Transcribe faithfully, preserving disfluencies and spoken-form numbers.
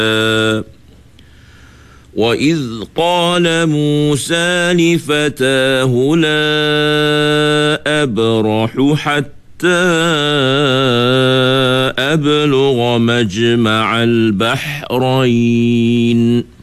وإذ قال موسى لفتاه لا أبرح حتى أبلغ مجمع البحرين